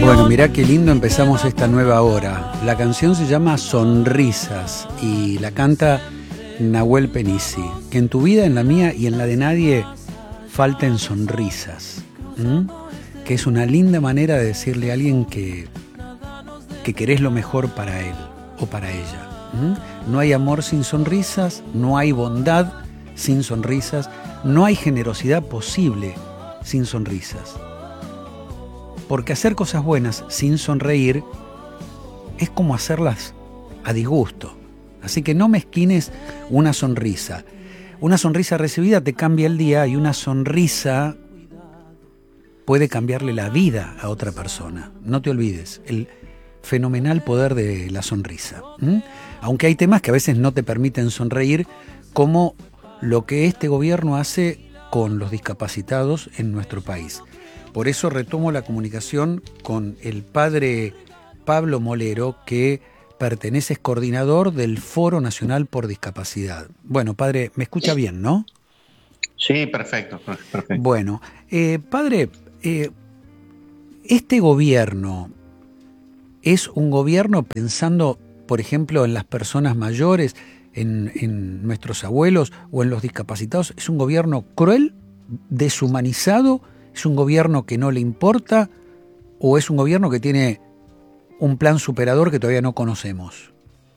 Bueno, mirá qué lindo empezamos esta nueva hora. La canción se llama Sonrisas y la canta Nahuel Penisi. Que en tu vida, en la mía y en la de nadie falten sonrisas. Que es una linda manera de decirle a alguien que querés lo mejor para él o para ella. No hay amor sin sonrisas, no hay bondad sin sonrisas, no hay generosidad posible sin sonrisas. Porque hacer cosas buenas sin sonreír es como hacerlas a disgusto. Así que no mezquines una sonrisa. Una sonrisa recibida te cambia el día y una sonrisa puede cambiarle la vida a otra persona. No te olvides, el fenomenal poder de la sonrisa. Aunque hay temas que a veces no te permiten sonreír, como lo que este gobierno hace con los discapacitados en nuestro país. Por eso retomo la comunicación con el padre Pablo Molero, que es coordinador del Foro Nacional por Discapacidad. Bueno, padre, me escucha bien, ¿no? Sí, perfecto. Bueno, padre, este gobierno es un gobierno pensando, por ejemplo, en las personas mayores, en nuestros abuelos o en los discapacitados. ¿Es un gobierno cruel, deshumanizado? ¿Es un gobierno que no le importa o es un gobierno que tiene un plan superador que todavía no conocemos?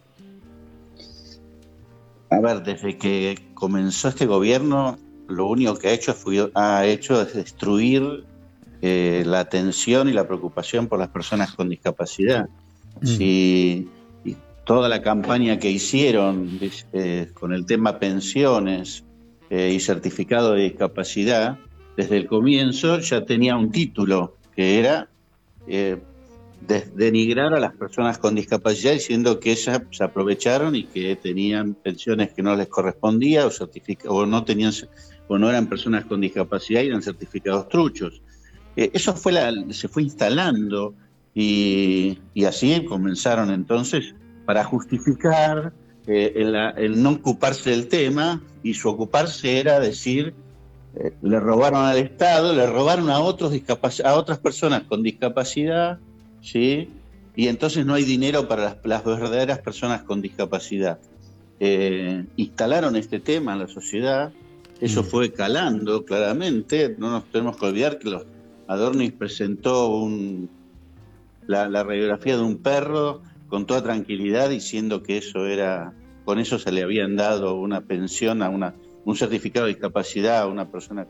A ver, desde que comenzó este gobierno, lo único que ha hecho es destruir la atención y la preocupación por las personas con discapacidad. Y toda la campaña que hicieron con el tema pensiones y certificado de discapacidad, desde el comienzo ya tenía un título que era denigrar a las personas con discapacidad, diciendo que ellas se aprovecharon y que tenían pensiones que no les correspondía o no eran personas con discapacidad y eran certificados truchos. Eso se fue instalando y así comenzaron entonces para justificar el no ocuparse del tema, y su ocuparse era decir: le robaron al Estado, le robaron a otras personas con discapacidad, ¿sí? Y entonces no hay dinero para las verdaderas personas con discapacidad. Instalaron este tema en la sociedad, eso fue calando claramente. No nos tenemos que olvidar que Adorni presentó la radiografía de un perro con toda tranquilidad, diciendo que con eso se le habían dado una pensión un certificado de discapacidad a una persona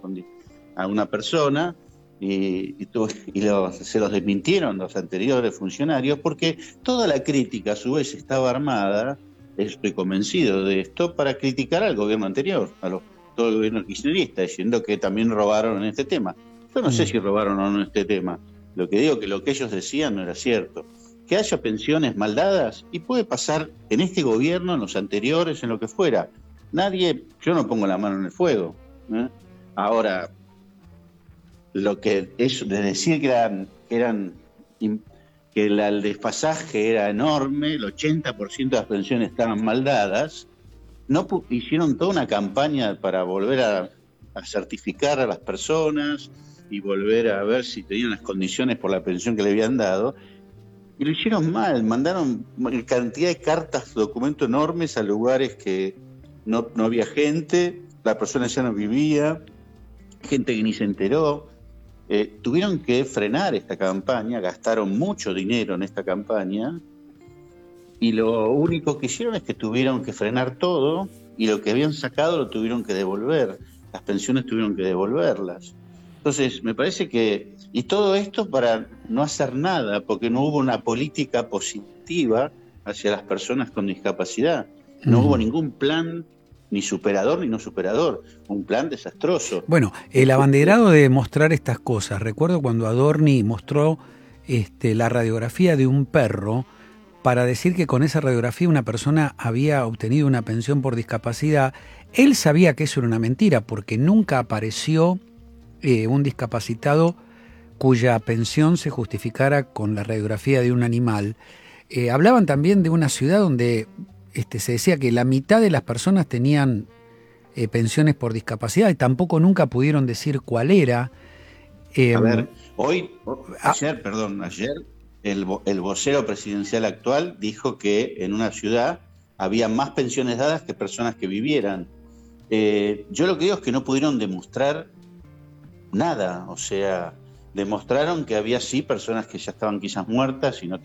se los desmintieron los anteriores funcionarios, porque toda la crítica a su vez estaba armada, estoy convencido de esto, para criticar al gobierno anterior, todo el gobierno kirchnerista, diciendo que también robaron en este tema. Yo no sé si robaron o no en este tema. Lo que digo que lo que ellos decían no era cierto. Que haya pensiones mal dadas, y puede pasar en este gobierno, en los anteriores, en lo que fuera. Yo no pongo la mano en el fuego. Ahora, lo que es de decir que el desfasaje era enorme, el 80% de las pensiones estaban mal dadas, hicieron toda una campaña para volver a certificar a las personas y volver a ver si tenían las condiciones por la pensión que le habían dado, y lo hicieron mal. Mandaron cantidad de cartas, documentos enormes a lugares que no había gente, la persona ya no vivía, gente que ni se enteró. Tuvieron que frenar esta campaña, gastaron mucho dinero en esta campaña, y lo único que hicieron es que tuvieron que frenar todo, y lo que habían sacado lo tuvieron que devolver, las pensiones tuvieron que devolverlas. Entonces me parece y todo esto para no hacer nada, porque no hubo una política positiva hacia las personas con discapacidad. No hubo ningún plan, ni superador ni no superador, un plan desastroso. Bueno, el abanderado de mostrar estas cosas, recuerdo cuando Adorni mostró la radiografía de un perro para decir que con esa radiografía una persona había obtenido una pensión por discapacidad. Él sabía que eso era una mentira, porque nunca apareció un discapacitado cuya pensión se justificara con la radiografía de un animal. Hablaban también de una ciudad donde se decía que la mitad de las personas tenían pensiones por discapacidad, y tampoco nunca pudieron decir cuál era. A ver, ayer, el vocero presidencial actual dijo que en una ciudad había más pensiones dadas que personas que vivieran. Yo lo que digo es que no pudieron demostrar nada, o sea, demostraron que había sí personas que ya estaban quizás muertas y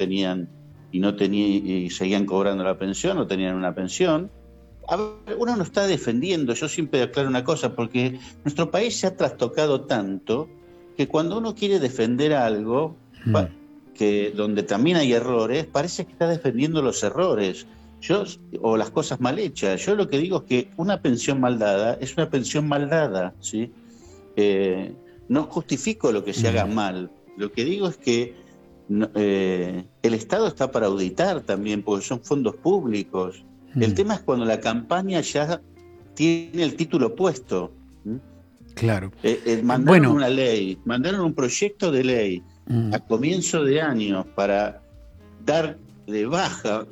y seguían cobrando la pensión, no tenían una pensión. A ver, uno no está defendiendo, yo siempre aclaro una cosa, porque nuestro país se ha trastocado tanto que cuando uno quiere defender algo, que donde también hay errores, parece que está defendiendo los errores o las cosas mal hechas. Yo lo que digo es que una pensión mal dada es una pensión mal dada, ¿sí? No justifico lo que se haga mal. Lo que digo es que el Estado está para auditar también, porque son fondos públicos. El tema es cuando la campaña ya tiene el título puesto. Claro. Mandaron una ley, mandaron un proyecto de ley a comienzo de año para dar de baja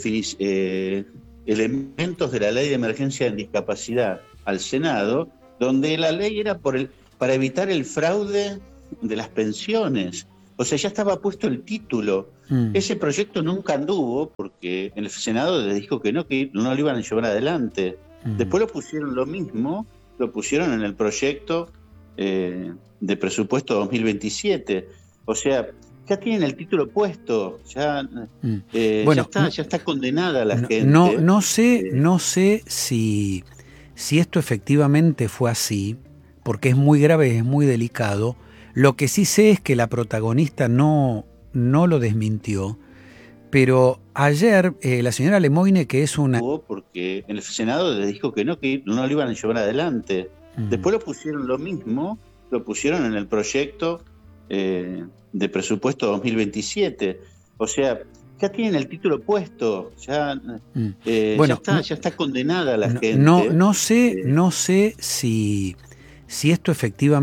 elementos de la ley de emergencia en discapacidad al Senado, donde la ley era para evitar el fraude de las pensiones. O sea, ya estaba puesto el título. Ese proyecto nunca anduvo porque el Senado les dijo que no lo iban a llevar adelante. Después lo pusieron lo pusieron en el proyecto de presupuesto 2027. O sea, ya tienen el título puesto, ya está condenada la gente. No sé si esto efectivamente fue así, porque es muy grave, es muy delicado. Lo que sí sé es que la protagonista no lo desmintió, pero ayer la señora Lemoine, que es una... Porque en el Senado les dijo que no lo iban a llevar adelante. Después lo pusieron en el proyecto de presupuesto 2027. O sea, ya tienen el título puesto, ya está condenada la gente. No sé si esto efectivamente